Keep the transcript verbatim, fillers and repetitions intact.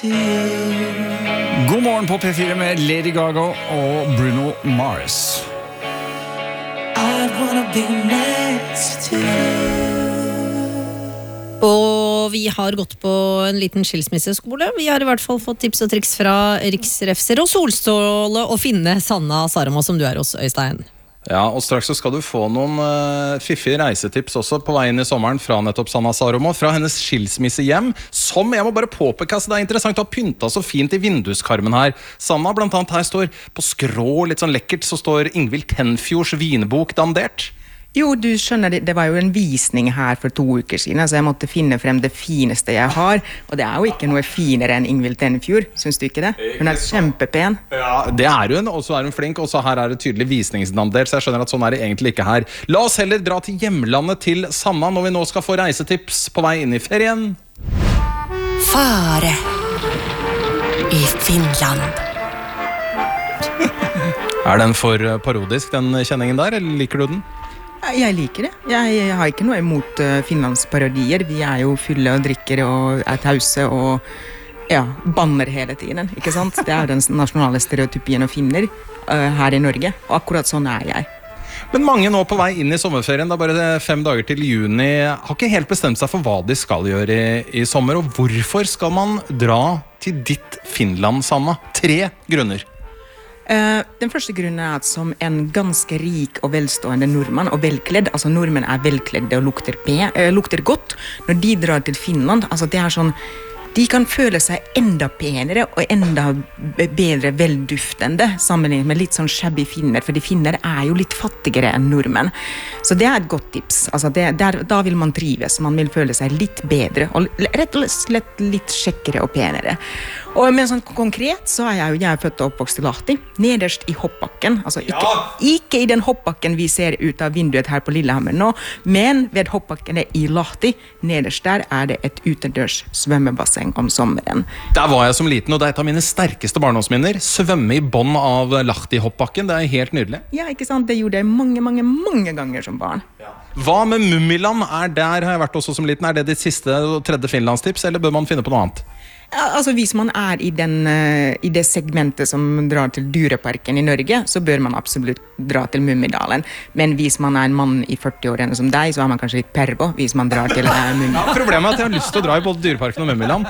God morgen på P fire med Lady Gaga og Bruno Mars. I'd wanna be next to you. Og vi har gått på en liten skilsmisseskole. Vi har i hvert fall fått tips og triks fra Riksrefser og Solstråle og Finne Sanna Sarama, som du er hos, Øystein. Ja, og straks så skal du få noen uh, fiffige reisetips også på veien i sommeren fra nettopp Sanna Sarama, fra hennes skilsmisse hjem, som jeg må bare påpeke, altså det er interessant å ha pynta så fint i vinduskarmen her. Sanna, blant annet her står på skrå, litt sånn lekkert, så står Ingvild Tenfjords vinbok dandert. Jo, du skjønner, det, det var jo en visning her for to uker siden, så jeg måtte finne frem det fineste jeg har, og det er jo ikke noe finere enn Ingvild Tenfjord, synes du ikke det? Hun er kjempepen. Ja, det er hun, og så er hun flink, og så her er det tydelig visningsdandert, så jeg skjønner at sånn er det egentlig ikke her. La oss heller dra til hjemlandet til Sanna, når vi nå skal få reisetips på vei inn i ferien. Fare i Finland. Er den for parodisk, den kjenningen der, eller liker du den? Jeg liker det. Jeg, jeg har ikke noe imot uh, Finlandsparodier. Vi er jo fulle og drikker og er tause og ja, banner hele tiden, ikke sant? Det er den nasjonale stereotypien og finner uh, her i Norge, og akkurat sånn er jeg. Men mange nå på vei inn i sommerferien, det er bare fem dager til juni, har ikke helt bestemt seg for hva de skal gjøre i, i sommer, og hvorfor skal man dra til ditt Finland, Sanna? Tre grunner. Uh, den første grunnen er at som en ganske rik og velstående nordmann og velkledd, altså nordmenn er velkledde og lukter, pe, uh, lukter godt når de drar til Finland, altså det er sånn, de kan føle seg enda penere og enda bedre velduftende sammenlignet med litt sånn shabby finner, for de finner er jo litt fattigere enn nordmenn. Så det er et godt tips. Altså det, der, da vil man trives, man vil føle seg litt bedre og rett og slett litt kjekkere og penere. Og men sånn konkret så er jeg jo jeg er født og oppvokst i Lahti, nederst i hoppbakken, altså ikke, Ja. ikke i den hoppbakken vi ser ut av vinduet her på Lillehammer nå, men ved hoppbakkene i Lahti, nederst der er det et utendørs svømmebasseng om sommeren. Der var jeg som liten, og det er et av mine sterkeste barndomsminner. Svømme i bånd av Lahti-hoppbakken, det er helt nydelig. Ja, ikke sant? Det gjorde jeg mange, mange, mange ganger som barn. Hva med Mummiland? Er der har jeg vært også som liten. Er det ditt siste og tredje finlandstips, eller bør man finne på noe annet? Ja, altså hvis man er i, den, uh, i det segmentet som drar til dyreparken i Norge, så bør man absolutt dra til Mummidalen. Men hvis man er en mann i førti-årene som deg, så er man kanskje litt pervo hvis man drar til uh, Mummidalen. Problemet er at jeg har lyst til å dra i både dyreparken og Mummiland.